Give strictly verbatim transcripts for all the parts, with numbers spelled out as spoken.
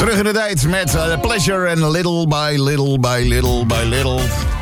Terug in de tijd met uh, Pleasure en Little by Little by Little by Little.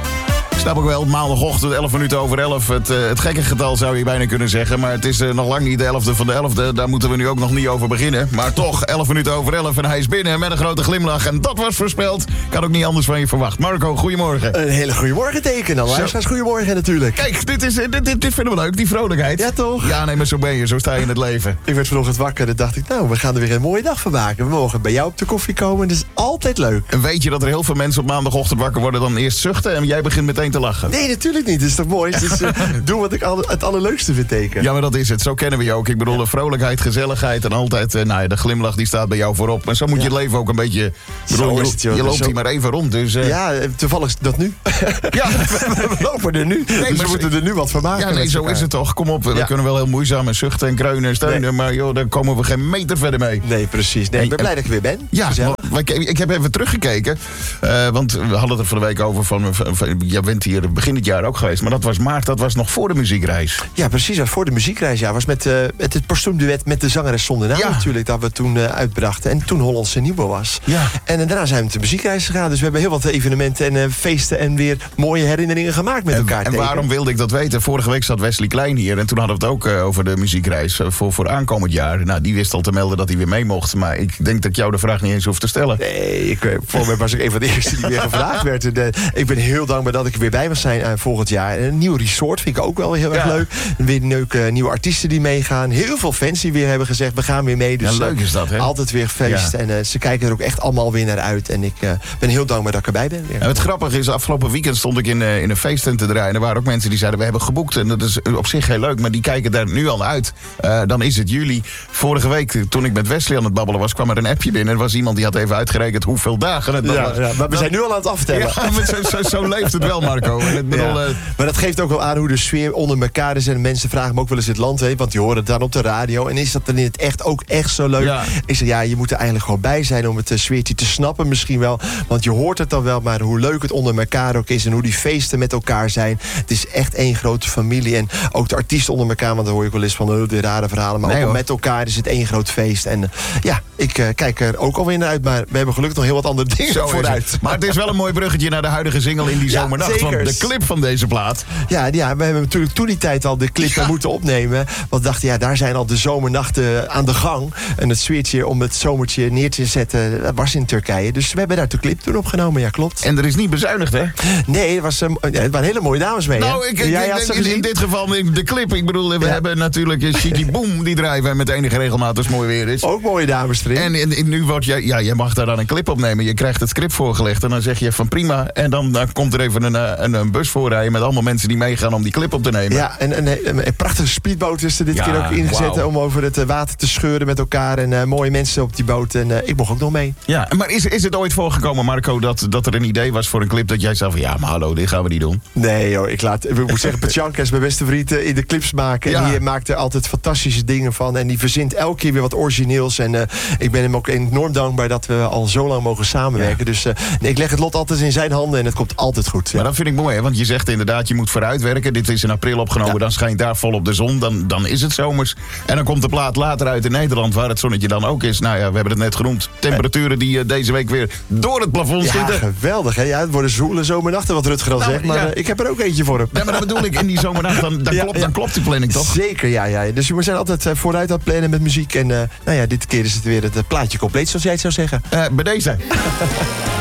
Snap ik wel, maandagochtend, elf minuten over elf. Het, uh, het gekke getal zou je bijna kunnen zeggen. Maar het is uh, nog lang niet de elfde van de elfde. Daar moeten we nu ook nog niet over beginnen. Maar toch, elf minuten over elf en hij is binnen met een grote glimlach. En dat was voorspeld. Kan ook niet anders van je verwacht. Marco, goedemorgen. Een hele goedemorgen teken. Dan luisteraars, goedemorgen natuurlijk. Kijk, dit, is, dit, dit, dit vinden we leuk, die vrolijkheid. Ja, toch? Ja, nee, maar zo ben je. Zo sta je in het leven. Ik werd vanochtend wakker en dacht ik, nou, we gaan er weer een mooie dag van maken. We mogen bij jou op de koffie komen. Dat is altijd leuk. En weet je dat er heel veel mensen op maandagochtend wakker worden, dan eerst zuchten en jij begint meteen te lachen? Nee, natuurlijk niet. Dat is toch mooi? Dus uh, doe wat ik al, het allerleukste vind teken. Ja, maar dat is het. Zo kennen we je ook. Ik bedoel, de vrolijkheid, gezelligheid en altijd, uh, nou ja, de glimlach die staat bij jou voorop. Maar zo moet je het leven ook een beetje... Bedoel, Zo is het, joh. je loopt Zo... hier maar even rond, dus... Uh... Ja, toevallig is dat nu. Ja, we lopen er nu. Nee, dus we moeten er nu wat van maken. Ja, nee, zo is het toch. Kom op, we ja. kunnen wel heel moeizaam en zuchten en kreunen en steunen, nee. maar joh, daar komen we geen meter verder mee. Nee, precies. Nee, ik ben blij dat ik weer ben. Ja, maar, ik heb even teruggekeken, uh, want we hadden het er van de week over van, van, van jij bent hier begin het jaar ook geweest, maar dat was maart, dat was nog voor de muziekreis. Ja, precies, dat was voor de muziekreis. Ja, was met, uh, met het postuumduet met de zangeres zonder naam ja. natuurlijk, dat we toen uh, uitbrachten. En toen Hollandse Nieuwe was. Ja. En uh, daarna zijn we met de muziekreis gegaan. Dus we hebben heel wat evenementen en uh, feesten en weer mooie herinneringen gemaakt met en, elkaar. En waarom wilde ik dat weten? Vorige week zat Wesley Klein hier en toen hadden we het ook uh, over de muziekreis uh, voor, voor aankomend jaar. Nou, die wist al te melden dat hij weer mee mocht. Maar ik denk dat ik jou de vraag niet eens hoef te stellen. Nee, ik, voor mij was ik een van de eerste die weer gevraagd werd. De, ik ben heel dankbaar dat ik er weer bij mag zijn uh, volgend jaar. En een nieuw resort vind ik ook wel heel erg ja. leuk. Weer leuke nieuwe artiesten die meegaan. Heel veel fans die weer hebben gezegd, we gaan weer mee. Dus, ja, leuk is dat, hè? Uh, altijd weer feest. Ja. En uh, ze kijken er ook echt allemaal weer naar uit. En ik uh, ben heel dankbaar dat ik erbij ben. Weer. En het grappige is, afgelopen weekend stond ik in, uh, in een feesttent te draaien. Er waren ook mensen die zeiden, we hebben geboekt. En dat is op zich heel leuk, maar die kijken daar nu al uit. Uh, dan is het juli. Vorige week, toen ik met Wesley aan het babbelen was, kwam er een appje binnen. Er was iemand die had even uitgerekend hoeveel dagen het dan ja, was. Ja, maar we zijn nu al aan het aftellen. Ja, maar zo, zo, zo leeft het wel, Marco. En ik bedoel, ja. uh, maar dat geeft ook wel aan hoe de sfeer onder elkaar is. En mensen vragen me ook wel eens het land heen, want die horen het dan op de radio. En is dat dan in het echt ook echt zo leuk? Ja. Ik zeg, ja, je moet er eigenlijk gewoon bij zijn om het uh, sfeertje te snappen misschien wel. Want je hoort het dan wel, maar hoe leuk het onder elkaar ook is en hoe die feesten met elkaar zijn. Het is echt één grote familie. En ook de artiesten onder elkaar, want daar hoor ik wel eens van uh, de rare verhalen. Maar nee, ook met elkaar is het één groot feest. En uh, ja, ik uh, kijk er ook alweer naar uit, maar we hebben gelukkig nog heel wat andere dingen zo vooruit. Maar het is wel een mooi bruggetje naar de huidige single in die ja, zomernacht. zekers. Want de clip van deze plaat. Ja, ja, we hebben natuurlijk toen die tijd al de clip ja. moeten opnemen. Want we dachten, ja, daar zijn al de zomernachten aan de gang. En het sfeertje om het zomertje neer te zetten, dat was in Turkije. Dus we hebben daar de clip toen opgenomen, ja, klopt. En er is niet bezuinigd, hè? Nee, het, was, um, ja, het waren hele mooie dames mee, nou, ik, ik, ja, ik, in, in dit geval de clip. Ik bedoel, we ja. hebben natuurlijk Shiki Boom, die draaien wij met enige regelmaat als het mooi weer is. Ook mooie dames erin. En, en, en nu wordt jij, ja, je mag daar dan een clip opnemen. Je krijgt het script voorgelegd en dan zeg je van prima. En dan, dan komt er even een, een, een bus voorrijden met allemaal mensen die meegaan om die clip op te nemen. Ja, en een, een, een prachtige speedboot is er dit ja, keer ook ingezet wow. om over het water te scheuren met elkaar. En uh, mooie mensen op die boot. En uh, ik mocht ook nog mee. Ja, maar is, is het ooit voorgekomen, Marco, dat, dat er een idee was voor een clip dat jij zei van ja, maar hallo, dit gaan we niet doen? Nee joh, ik laat, ik moet zeggen, Petjanka is mijn beste vriend in de clips maken. Ja. En die maakt er altijd fantastische dingen van. En die verzint elke keer weer wat origineels. En uh, ik ben hem ook enorm dankbaar dat we al zo lang mogen samenwerken. Ja. Dus uh, nee, ik leg het lot altijd in zijn handen en het komt altijd goed. Ja. Maar dat vind ik mooi, hè? Want je zegt inderdaad, je moet vooruitwerken. Dit is in april opgenomen, ja. dan schijnt daar volop de zon. Dan, dan is het zomers. En dan komt de plaat later uit in Nederland, waar het zonnetje dan ook is. Nou ja, we hebben het net genoemd. Temperaturen die uh, deze week weer door het plafond ja, schieten. Ja, geweldig. Hè? Ja, het worden zwoele zomernachten, wat Rutger al nou, zegt. Maar ja. uh, ik heb er ook eentje voor hem. Ja, maar dat bedoel ik, in die zomernacht, dan, dan, ja, klopt, ja. dan klopt die planning toch? Zeker, ja. ja. Dus we zijn altijd uh, vooruit aan het plannen met muziek. En uh, nou ja, dit keer is het weer het uh, plaatje compleet, zoals jij het zou zeggen. Uh, bij deze.